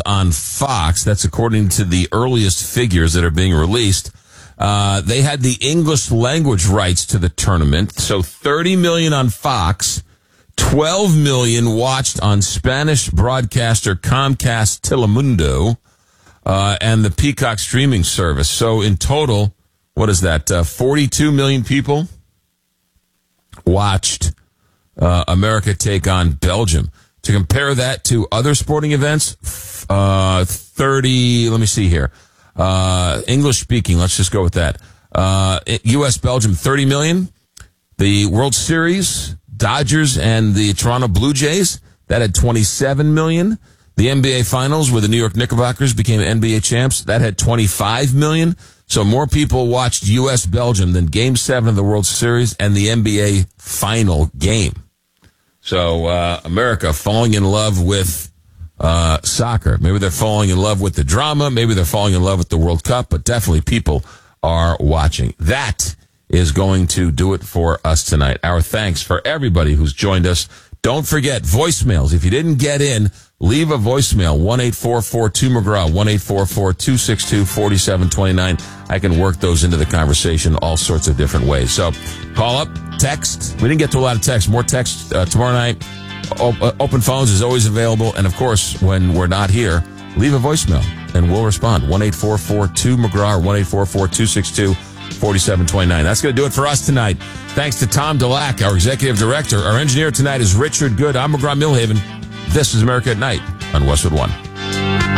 on Fox. That's according to the earliest figures that are being released. They had the English language rights to the tournament. So 30 million on Fox, 12 million watched on Spanish broadcaster Comcast Telemundo, and the Peacock streaming service. So in total, what is that? 42 million people watched America take on Belgium. To compare that to other sporting events, 30, let me see here. English speaking, let's just go with that. U.S. Belgium, 30 million. The World Series, Dodgers and the Toronto Blue Jays, that had 27 million. The NBA Finals, where the New York Knickerbockers became NBA champs, that had 25 million. So more people watched U.S. Belgium than Game 7 of the World Series and the NBA final game. So America falling in love with soccer. Maybe they're falling in love with the drama. Maybe they're falling in love with the World Cup. But definitely people are watching. That is going to do it for us tonight. Our thanks for everybody who's joined us. Don't forget, voicemails. If you didn't get in, leave a voicemail, 1-844-2-McGraw, 1-844-262-4729. I can work those into the conversation all sorts of different ways. So call up, text. We didn't get to a lot of text. More text tomorrow night. Open phones is always available. And, of course, when we're not here, leave a voicemail, and we'll respond. 1-844-2-McGraw or 1-844-262-4729. That's going to do it for us tonight. Thanks to Tom Dulac, our executive director. Our engineer tonight is Richard Good. I'm McGraw Millhaven. This is America at Night on Westwood One.